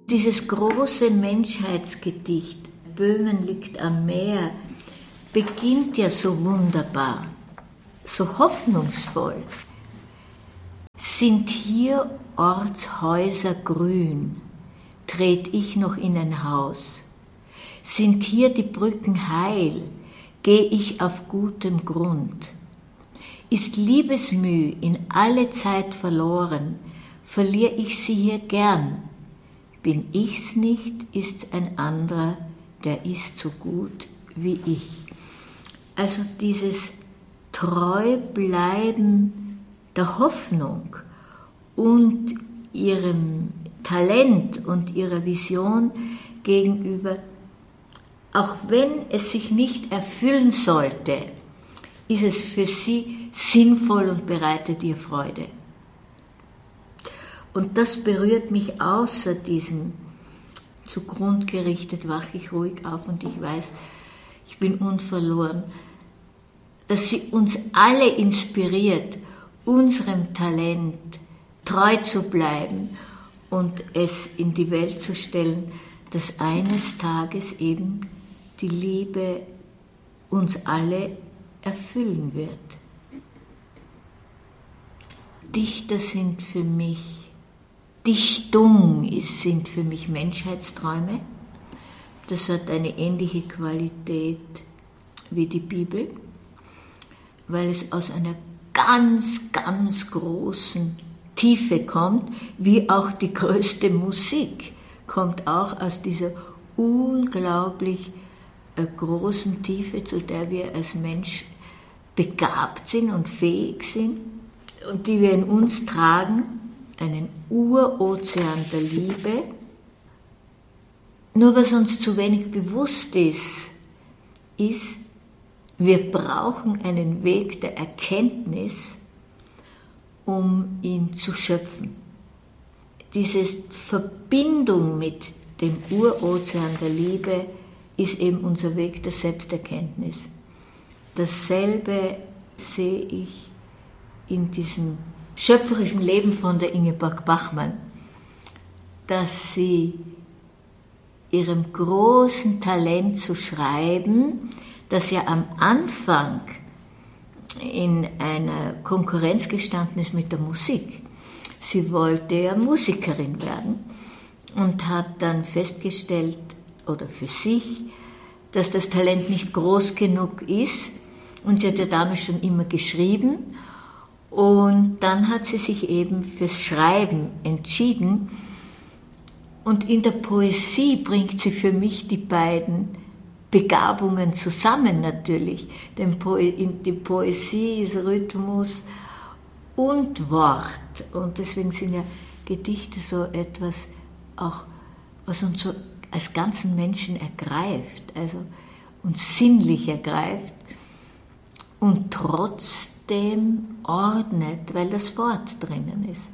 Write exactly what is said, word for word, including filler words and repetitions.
Dieses große Menschheitsgedicht, Böhmen liegt am Meer, beginnt ja so wunderbar, so hoffnungsvoll. Sind hier Ortshäuser grün, tret ich noch in ein Haus. Sind hier die Brücken heil, geh ich auf gutem Grund. Ist Liebesmüh in alle Zeit verloren, verlier ich sie hier gern. Bin ich's nicht, ist ein anderer, der ist so gut wie ich. Also dieses Treubleiben der Hoffnung und ihrem Talent und ihrer Vision gegenüber, auch wenn es sich nicht erfüllen sollte, ist es für sie sinnvoll und bereitet ihr Freude. Und das berührt mich außer diesem zugrund gerichtet, wache ich ruhig auf und ich weiß, ich bin unverloren, dass sie uns alle inspiriert, unserem Talent treu zu bleiben und es in die Welt zu stellen, dass eines Tages eben die Liebe uns alle erfüllen wird. Dichter sind für mich, Dichtung ist, sind für mich Menschheitsträume. Das hat eine ähnliche Qualität wie die Bibel, weil es aus einer ganz, ganz großen Tiefe kommt, wie auch die größte Musik kommt auch aus dieser unglaublich großen Tiefe, zu der wir als Mensch begabt sind und fähig sind und die wir in uns tragen, einen Urozean der Liebe. Nur was uns zu wenig bewusst ist, ist, wir brauchen einen Weg der Erkenntnis, um ihn zu schöpfen. Diese Verbindung mit dem Urozean der Liebe ist eben unser Weg der Selbsterkenntnis. Dasselbe sehe ich in diesem schöpferischen Leben von der Ingeborg Bachmann, dass sie ihrem großen Talent zu schreiben, das ja am Anfang in einer Konkurrenz gestanden ist mit der Musik. Sie wollte ja Musikerin werden und hat dann festgestellt, oder für sich, dass das Talent nicht groß genug ist. Und sie hat ja damals schon immer geschrieben. Und dann hat sie sich eben fürs Schreiben entschieden. Und in der Poesie bringt sie für mich die beiden Begabungen zusammen natürlich. Denn die Poesie ist Rhythmus und Wort. Und deswegen sind ja Gedichte so etwas, auch was uns so als ganzen Menschen ergreift, also uns sinnlich ergreift und trotzdem ordnet, weil das Wort drinnen ist.